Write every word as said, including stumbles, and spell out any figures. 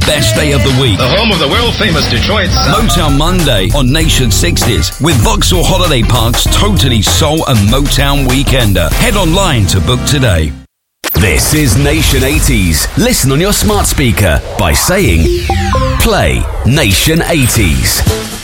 best day of the week. The home of the world-famous Detroit Sound. Motown Monday on Nation sixties with Vauxhall Holiday Park's totally soul and Motown Weekender. Head online to book today. This is Nation eighties. Listen on your smart speaker by saying, play Nation eighties.